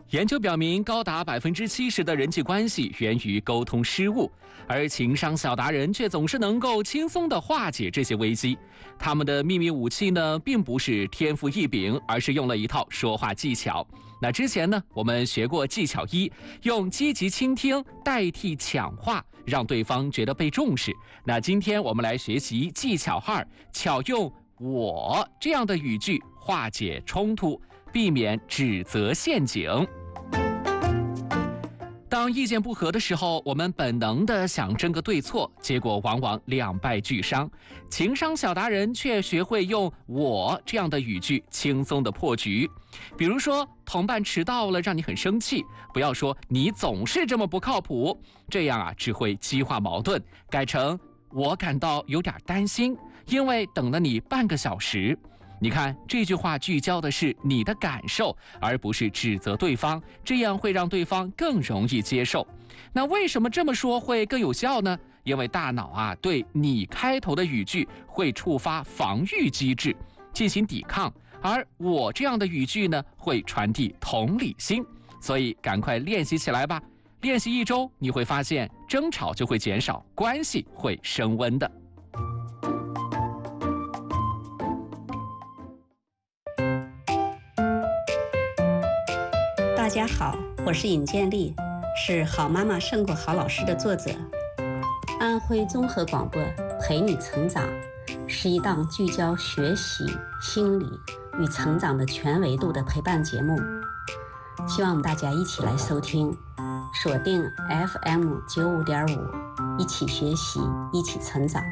研究表明，高达70%的人际关系源于沟通失误，而情商小达人却总是能够轻松地化解这些危机。他们的秘密武器呢，并不是天赋异禀，而是用了一套说话技巧。那之前呢，我们学过技巧1，用积极倾听代替抢话，让对方觉得被重视。那今天我们来学习技巧2，巧用我这样的语句化解冲突，避免指责陷阱。当意见不合的时候，我们本能地想争个对错，结果往往两败俱伤。情商小达人却学会用我这样的语句轻松地破局。比如说，同伴迟到了让你很生气，不要说你总是这么不靠谱，这样只会激化矛盾，改成我感到有点担心，因为等了你半个小时。你看，这句话聚焦的是你的感受，而不是指责对方，这样会让对方更容易接受。那为什么这么说会更有效呢？因为大脑对你开头的语句会触发防御机制，进行抵抗，而我这样的语句呢，会传递同理心。所以赶快练习起来吧，练习1周，你会发现争吵就会减少，关系会升温的。 大家好，我是尹建莉，是《好妈妈胜过好老师》的作者。安徽综合广播陪你成长是一档聚焦学习、心理与成长的全维度的陪伴节目，希望大家一起来收听，锁定 FM 95.5，一起学习，一起成长。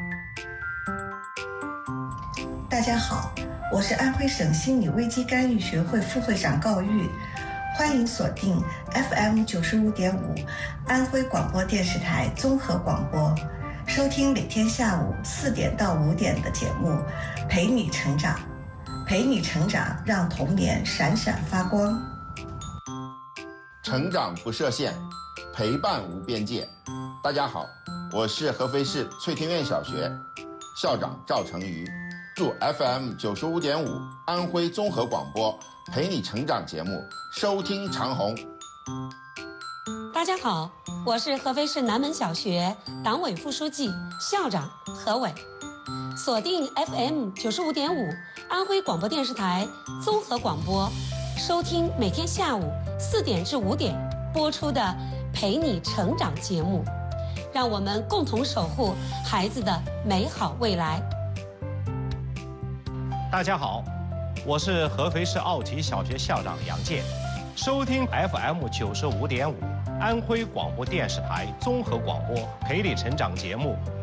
大家好，我是安徽省心理危机干预学会副会长高玉。欢迎锁定 FM 95.5安徽广播电视台综合广播，收听每天下午4点到5点的节目，陪你成长，陪你成长，让童年闪闪发光。 成长不设限，陪伴无边界。大家好，我是合肥市翠庭院小学校长赵成瑜，祝 FM 95.5安徽综合广播陪你成长节目收听长虹。 大家好，我是合肥市南门小学党委副书记、校长何伟。锁定 FM 95.5安徽广播电视台综合广播，收听每天下午4点至5点播出的陪你成长节目，让我们共同守护孩子的美好未来。 大家好，我是合肥市奥体小学校长杨健，收听 FM 95.5安徽广播电视台综合广播陪你成长节目，